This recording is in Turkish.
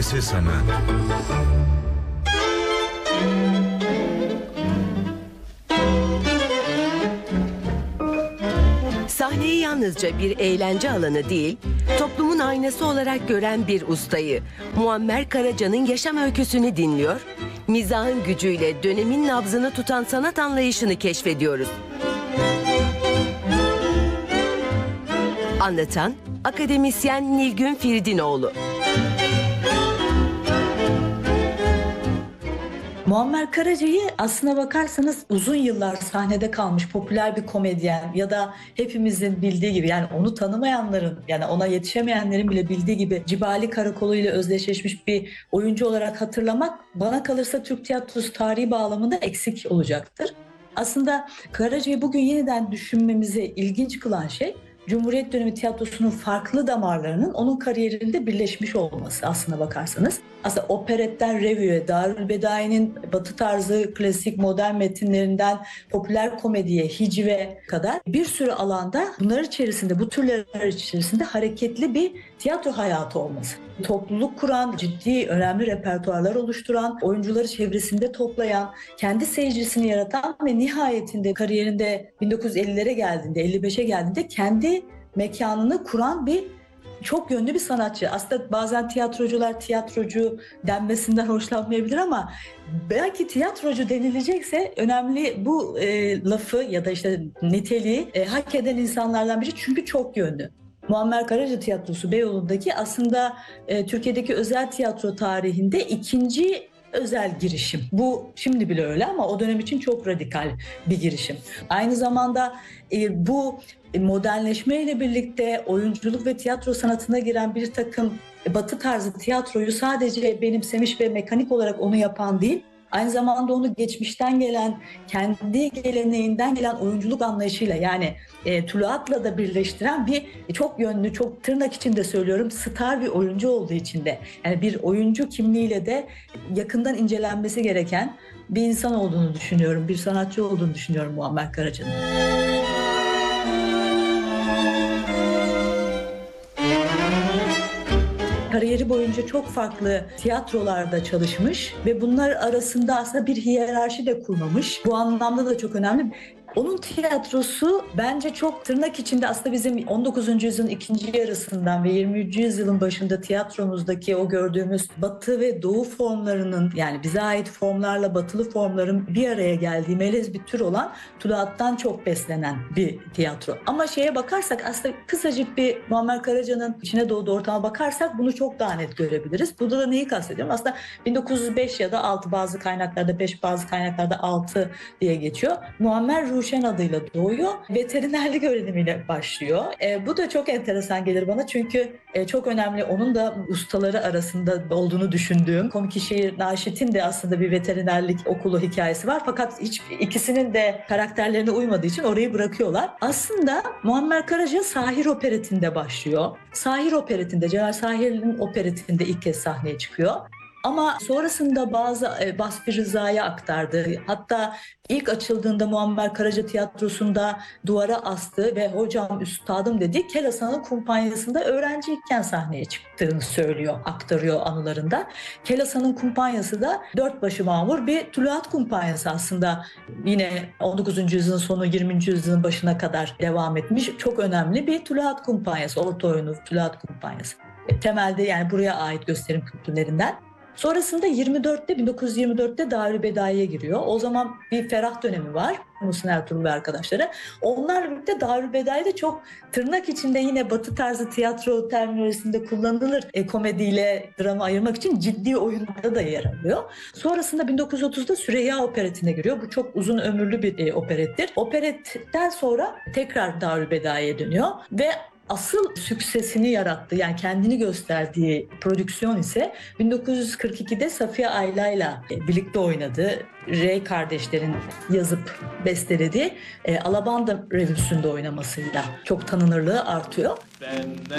Ötesi sanat. Sahneyi yalnızca bir eğlence alanı değil, toplumun aynası olarak gören bir ustayı, Muammer Karaca'nın yaşam öyküsünü dinliyor, mizahın gücüyle dönemin nabzını tutan sanat anlayışını keşfediyoruz. Anlatan akademisyen Nilgün Firidinoğlu. Muammer Karaca'yı aslına bakarsanız uzun yıllar sahnede kalmış popüler bir komedyen ya da hepimizin bildiği gibi, yani onu tanımayanların, yani ona yetişemeyenlerin bile bildiği gibi Cibali Karakolu ile özdeşleşmiş bir oyuncu olarak hatırlamak bana kalırsa Türk tiyatrosu tarihi bağlamında eksik olacaktır. Aslında Karaca'yı bugün yeniden düşünmemizi ilginç kılan şey, Cumhuriyet dönemi tiyatrosunun farklı damarlarının onun kariyerinde birleşmiş olması aslına bakarsanız. Aslında operetten revüye, Darülbedai'nin batı tarzı klasik modern metinlerinden popüler komediye, hicive kadar bir sürü alanda bunlar içerisinde, bu türler içerisinde hareketli bir tiyatro hayatı olması. Topluluk kuran, ciddi, önemli repertuarlar oluşturan, oyuncuları çevresinde toplayan, kendi seyircisini yaratan ve nihayetinde kariyerinde 1950'lere geldiğinde, 55'e geldiğinde kendi mekanını kuran bir çok yönlü bir sanatçı. Aslında bazen tiyatrocular tiyatrocu denmesinden hoşlanmayabilir ama belki tiyatrocu denilecekse önemli bu lafı ya da işte niteliği hak eden insanlardan biri, çünkü çok yönlü. Muammer Karaca Tiyatrosu Beyoğlu'ndaki aslında Türkiye'deki özel tiyatro tarihinde ikinci özel girişim. Bu şimdi bile öyle ama o dönem için çok radikal bir girişim. Aynı zamanda bu modernleşmeyle birlikte oyunculuk ve tiyatro sanatına giren bir takım batı tarzı tiyatroyu sadece benimsemiş ve mekanik olarak onu yapan değil, aynı zamanda onu geçmişten gelen, kendi geleneğinden gelen oyunculuk anlayışıyla, yani tuluatla da birleştiren bir çok yönlü, çok tırnak içinde söylüyorum, star bir oyuncu olduğu için de, yani bir oyuncu kimliğiyle de yakından incelenmesi gereken bir insan olduğunu düşünüyorum, bir sanatçı olduğunu düşünüyorum Muammer Karaca'nın. Kariyeri boyunca çok farklı tiyatrolarda çalışmış ve bunlar arasında aslında bir hiyerarşi de kurmamış. Bu anlamda da çok önemli. Onun tiyatrosu bence çok tırnak içinde aslında bizim 19. yüzyılın ikinci yarısından ve 20. yüzyılın başında tiyatromuzdaki o gördüğümüz batı ve doğu formlarının, yani bize ait formlarla batılı formların bir araya geldiği melez bir tür olan tuluattan çok beslenen bir tiyatro. Ama şeye bakarsak, aslında kısacık bir Muammer Karaca'nın içine doğduğu ortama bakarsak bunu çok daha net görebiliriz. Burada da neyi kastediyorum? Aslında 1905 ya da 6, bazı kaynaklarda 5, bazı kaynaklarda 6 diye geçiyor. Muammer Ruşen adıyla doğuyor. Veterinerlik öğrenimiyle başlıyor. Bu da çok enteresan gelir bana, çünkü çok önemli, onun da ustaları arasında olduğunu düşündüğüm Komikişehir Naşit'in de aslında bir veterinerlik okulu hikayesi var. Fakat hiç ikisinin de karakterlerine uymadığı için orayı bırakıyorlar. Aslında Muammer Karaca Sahir operetinde başlıyor. Sahir operetinde, Celal Sahir'in operetinde ilk kez sahneye çıkıyor. Ama sonrasında bazı Basri Rıza'ya aktardı. Hatta ilk açıldığında Muammer Karaca Tiyatrosu'nda duvara astı ve hocam, üstadım dedi, Kel Hasan'ın kumpanyasında öğrenciyken sahneye çıktığını söylüyor, aktarıyor anılarında. Kel Hasan'ın kumpanyası da dört başı mamur bir tuluat kumpanyası aslında. Yine 19. yüzyılın sonu 20. yüzyılın başına kadar devam etmiş çok önemli bir tuluat kumpanyası, orta oyunu tuluat kumpanyası. Temelde yani buraya ait gösterim kültürlerinden. Sonrasında 1924'te Darülbedai'ye giriyor. O zaman bir ferah dönemi var. Muhsin Ertuğrul ve arkadaşları. Onlarla birlikte Darülbedai'de çok tırnak içinde yine batı tarzı tiyatro terminolojisinde kullanılır. Komediyle drama ayırmak için ciddi oyunlarda da yer alıyor. Sonrasında 1930'da Süreyya Opereti'ne giriyor. Bu çok uzun ömürlü bir operettir. Operetten sonra tekrar Darülbedai'ye dönüyor ve asıl süksesini yarattığı, yani kendini gösterdiği prodüksiyon ise 1942'de Safiye Ayla'yla birlikte oynadığı, Rey kardeşlerin yazıp bestelediği Alabanda Revüsü'nde oynamasıyla çok tanınırlığı artıyor.